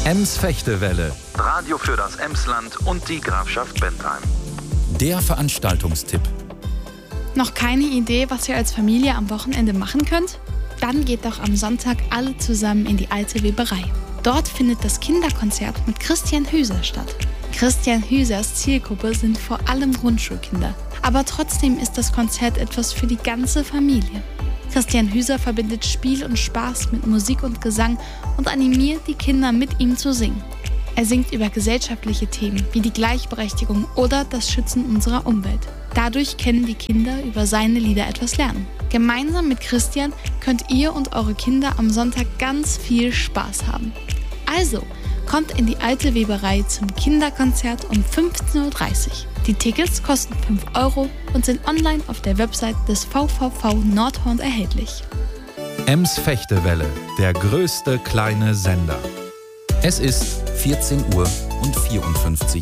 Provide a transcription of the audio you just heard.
Ems-Fechtewelle. Radio für das Emsland und die Grafschaft Bentheim. Der Veranstaltungstipp. Noch keine Idee, was ihr als Familie am Wochenende machen könnt? Dann geht doch am Sonntag alle zusammen in die alte Weberei. Dort findet das Kinderkonzert mit Christian Hüser statt. Christian Hüsers Zielgruppe sind vor allem Grundschulkinder. Aber trotzdem ist das Konzert etwas für die ganze Familie. Christian Hüser verbindet Spiel und Spaß mit Musik und Gesang und animiert die Kinder, mit ihm zu singen. Er singt über gesellschaftliche Themen wie die Gleichberechtigung oder das Schützen unserer Umwelt. Dadurch können die Kinder über seine Lieder etwas lernen. Gemeinsam mit Christian könnt ihr und eure Kinder am Sonntag ganz viel Spaß haben. Also, kommt in die alte Weberei zum Kinderkonzert um 15.30 Uhr. Die Tickets kosten 5 € und sind online auf der Website des VVV Nordhorn erhältlich. Ems-Fechtewelle, der größte kleine Sender. Es ist 14:54 Uhr.